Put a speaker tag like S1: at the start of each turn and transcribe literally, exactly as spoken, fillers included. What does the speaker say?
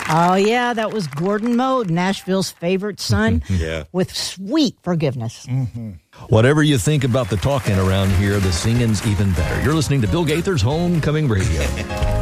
S1: Oh, yeah, that was Gordon Moe, Nashville's favorite son,
S2: yeah.
S1: with sweet forgiveness.
S3: Mm-hmm.
S4: Whatever you think about the talking around here, the singing's even better. You're listening to Bill Gaither's Homecoming Radio.